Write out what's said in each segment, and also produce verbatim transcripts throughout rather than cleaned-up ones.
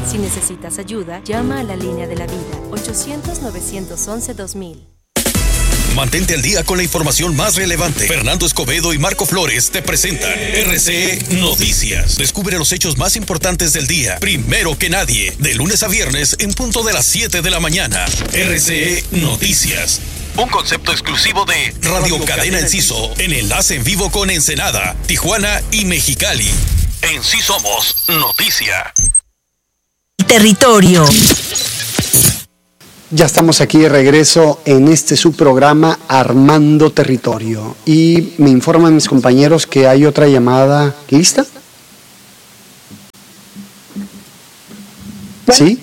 Si necesitas ayuda, llama a la línea de la vida, ochocientos, novecientos once, dos mil. Mantente al día con la información más relevante. Fernando Escobedo y Marco Flores te presentan R C E Noticias. Descubre los hechos más importantes del día, primero que nadie, de lunes a viernes en punto de las siete de la mañana. R C E Noticias. Un concepto exclusivo de Radio Cadena Enciso, en enlace en vivo con Ensenada, Tijuana y Mexicali. En Sí Somos Noticia. Territorio. Ya estamos aquí de regreso en este subprograma Armando Territorio. Y me informan mis compañeros que hay otra llamada lista. Bueno. ¿Sí?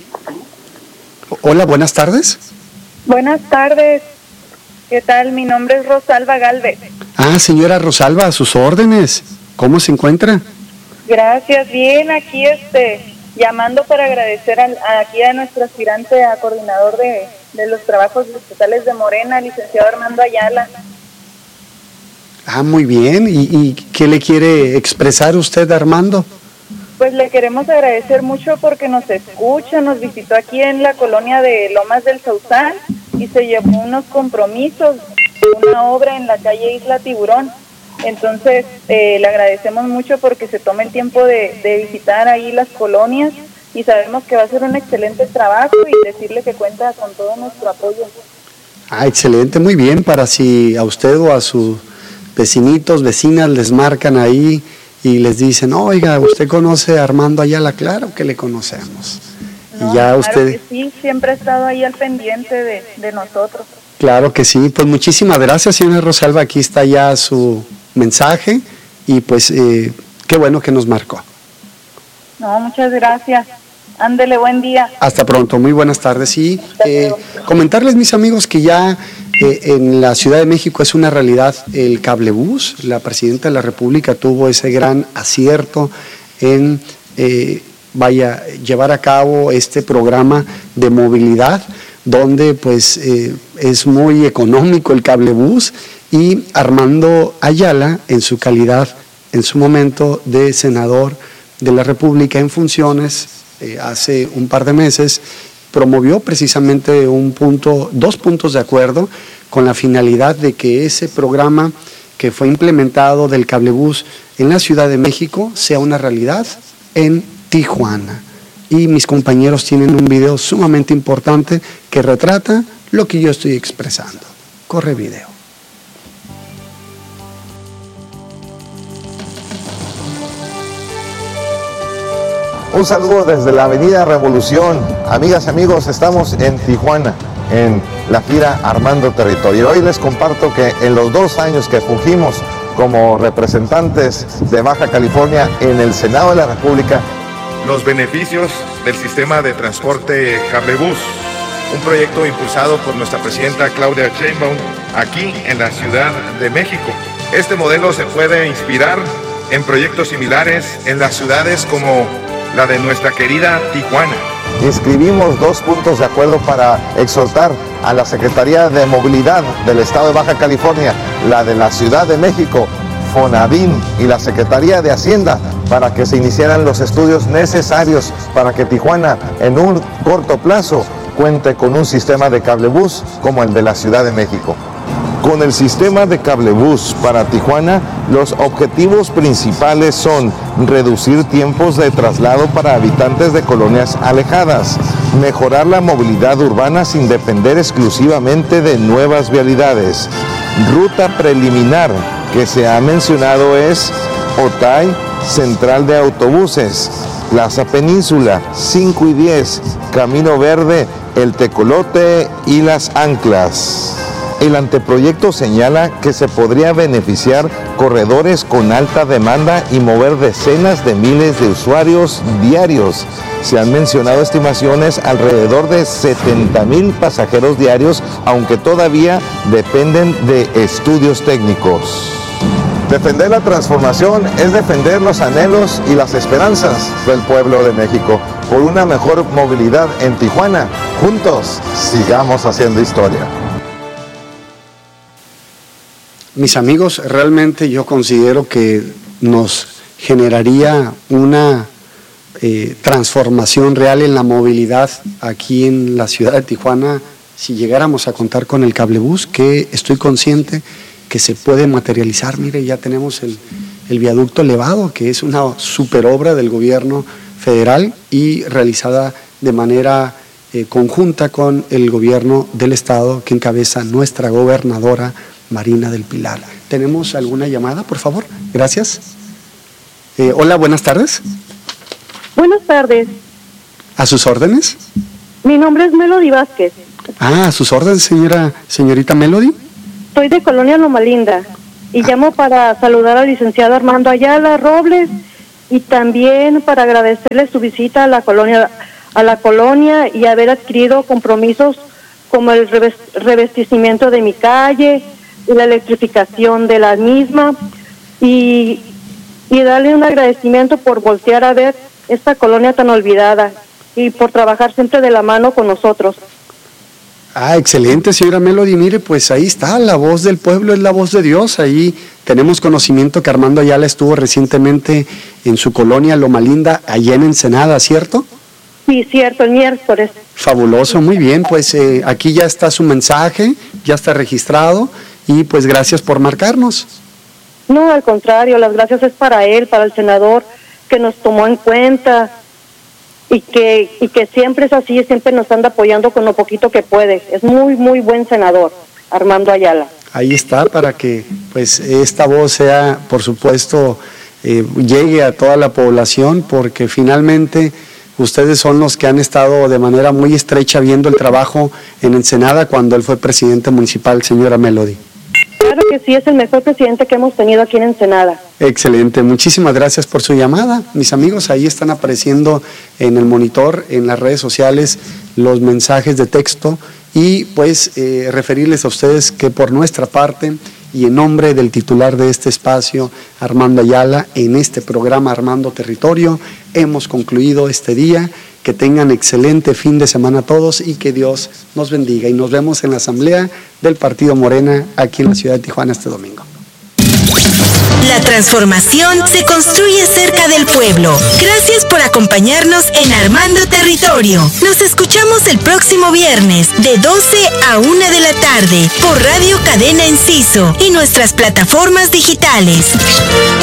Hola, buenas tardes. Buenas tardes. ¿Qué tal? Mi nombre es Rosalba Galvez. Ah, señora Rosalba, a sus órdenes. ¿Cómo se encuentra? Gracias, bien, aquí este, llamando para agradecer al, a, aquí a nuestro aspirante a coordinador de, de los trabajos estatales de Morena, licenciado Armando Ayala. Ah, muy bien. ¿Y, y qué le quiere expresar usted, Armando? Pues le queremos agradecer mucho porque nos escucha, nos visitó aquí en la colonia de Lomas del Sausal y se llevó unos compromisos, una obra en la calle Isla Tiburón. Entonces, eh, le agradecemos mucho porque se tome el tiempo de, de visitar ahí las colonias y sabemos que va a ser un excelente trabajo y decirle que cuenta con todo nuestro apoyo. Ah, excelente, muy bien, para si a usted o a sus vecinitos, vecinas les marcan ahí y les dicen, oiga, ¿usted conoce a Armando Ayala? Claro que le conocemos. No, y ya claro usted... que sí, siempre ha estado ahí al pendiente de, de nosotros. Claro que sí, pues muchísimas gracias, señora Rosalba, aquí está ya su mensaje y pues eh, qué bueno que nos marcó. No, muchas gracias. Ándele, buen día. Hasta pronto, muy buenas tardes. Y eh, comentarles, mis amigos, que ya eh, en la Ciudad de México es una realidad el cablebús. La presidenta de la República tuvo ese gran acierto en eh, vaya llevar a cabo este programa de movilidad, donde pues eh, es muy económico el cablebús, y Armando Ayala, en su calidad, en su momento de senador de la República en funciones, eh, hace un par de meses, promovió precisamente un punto, dos puntos de acuerdo con la finalidad de que ese programa que fue implementado del cablebús en la Ciudad de México sea una realidad en Tijuana. Y mis compañeros tienen un video sumamente importante que retrata lo que yo estoy expresando. Corre video. Un saludo desde la Avenida Revolución. Amigas y amigos, estamos en Tijuana, en la gira Armando Territorio. Hoy les comparto que en los dos años que fungimos como representantes de Baja California en el Senado de la República, los beneficios del sistema de transporte cablebús, un proyecto impulsado por nuestra presidenta Claudia Sheinbaum aquí en la Ciudad de México. Este modelo se puede inspirar en proyectos similares en las ciudades como la de nuestra querida Tijuana. Inscribimos dos puntos de acuerdo para exhortar a la Secretaría de Movilidad del Estado de Baja California, la de la Ciudad de México, Fonavin y la Secretaría de Hacienda para que se iniciaran los estudios necesarios para que Tijuana en un corto plazo cuente con un sistema de cablebús como el de la Ciudad de México. Con el sistema de cablebús para Tijuana, los objetivos principales son reducir tiempos de traslado para habitantes de colonias alejadas, mejorar la movilidad urbana sin depender exclusivamente de nuevas vialidades. Ruta preliminar que se ha mencionado es Otay, Central de Autobuses, Plaza Península, cinco y diez, Camino Verde, El Tecolote y Las Anclas. El anteproyecto señala que se podría beneficiar corredores con alta demanda y mover decenas de miles de usuarios diarios. Se han mencionado estimaciones alrededor de setenta mil pasajeros diarios, aunque todavía dependen de estudios técnicos. Defender la transformación es defender los anhelos y las esperanzas del pueblo de México por una mejor movilidad en Tijuana. Juntos, sigamos haciendo historia. Mis amigos, realmente yo considero que nos generaría una eh, transformación real en la movilidad aquí en la ciudad de Tijuana, si llegáramos a contar con el cablebús, que estoy consciente que se puede materializar. Mire, ya tenemos el, el viaducto elevado, que es una super obra del gobierno federal y realizada de manera eh, conjunta con el gobierno del estado que encabeza nuestra gobernadora Marina del Pilar. ¿Tenemos alguna llamada, por favor? Gracias. Eh, hola, buenas tardes. Buenas tardes. ¿A sus órdenes? Mi nombre es Melody Vázquez. Ah, a sus órdenes, señora, señorita Melody. Soy de Colonia Loma Linda y ah. llamo para saludar al licenciado Armando Ayala Robles y también para agradecerle su visita a la colonia, a la colonia y haber adquirido compromisos como el revestimiento de mi calle, la electrificación de la misma y, y darle un agradecimiento por voltear a ver esta colonia tan olvidada y por trabajar siempre de la mano con nosotros. Ah, excelente, señora Melody. Mire, pues ahí está, la voz del pueblo es la voz de Dios. Ahí tenemos conocimiento que Armando Ayala estuvo recientemente en su colonia Loma Linda, allá en Ensenada, ¿cierto? Sí, cierto, el miércoles. Fabuloso, muy bien, pues eh, aquí ya está su mensaje, ya está registrado y pues gracias por marcarnos. No, al contrario, las gracias es para él, para el senador que nos tomó en cuenta. Y que, y que siempre es así, siempre nos anda apoyando con lo poquito que puede. Es muy, muy buen senador, Armando Ayala. Ahí está, para que pues esta voz sea, por supuesto, eh, llegue a toda la población, porque finalmente ustedes son los que han estado de manera muy estrecha viendo el trabajo en Ensenada cuando él fue presidente municipal, señora Melody. Claro que sí, es el mejor presidente que hemos tenido aquí en Ensenada. Excelente, muchísimas gracias por su llamada. Mis amigos, ahí están apareciendo en el monitor, en las redes sociales, los mensajes de texto y pues eh, referirles a ustedes que por nuestra parte y en nombre del titular de este espacio, Armando Ayala, en este programa Armando Territorio, hemos concluido este día. Que tengan excelente fin de semana todos y que Dios nos bendiga. Y nos vemos en la asamblea del Partido Morena aquí en la ciudad de Tijuana este domingo. La transformación se construye cerca del pueblo. Gracias por acompañarnos en Armando Territorio. Nos escuchamos el próximo viernes de doce a una de la tarde por Radio Cadena Enciso y nuestras plataformas digitales.